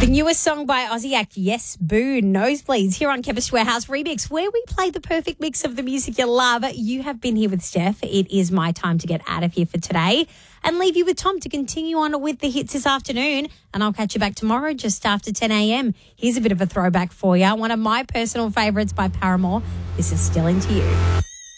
The newest song by Aussie act Yes Boo, Nosebleeds, here on Chemist Warehouse Remix, where we play the perfect mix of the music you love. You have been here with Steph. It is my time to get out of here for today and leave you with Tom to continue on with the hits this afternoon. And I'll catch you back tomorrow just after 10 a.m. Here's a bit of a throwback for you. One of my personal favourites by Paramore. This is Still Into You.